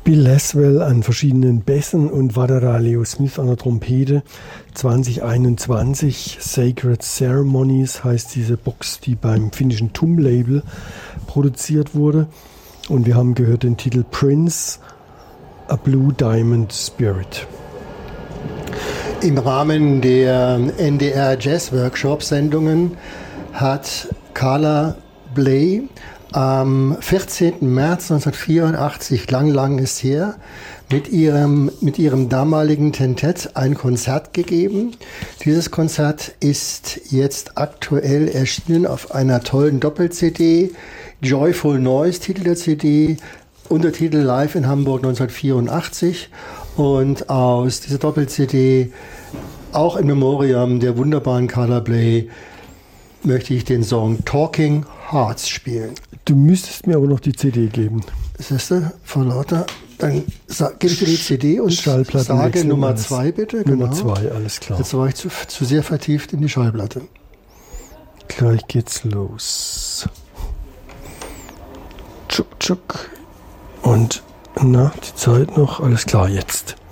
Bill Laswell an verschiedenen Bässen und Wadara Leo Smith an der Trompete. 2021 Sacred Ceremonies heißt diese Box, die beim finnischen TUM-Label produziert wurde. Und wir haben gehört den Titel Prince, A Blue Diamond Spirit. Im Rahmen der NDR Jazz Workshop Sendungen hat Carla Bley am 14. März 1984, lang ist her, mit ihrem damaligen Tentett ein Konzert gegeben. Dieses Konzert ist jetzt aktuell erschienen auf einer tollen Doppel-CD. Joyful Noise, Titel der CD, Untertitel Live in Hamburg 1984. Und aus dieser Doppel-CD, auch in Memoriam der wunderbaren Carla Bley, möchte ich den Song Talking Hearts spielen. Du müsstest mir aber noch die CD geben. Siehst du, vor lauter, dann gebe ich dir die CD und sage Nummer 2 bitte. Nummer 2, alles klar. Jetzt war ich zu sehr vertieft in die Schallplatte. Gleich geht's los. Tschuk, tschuk. Und, die Zeit noch, alles klar, jetzt.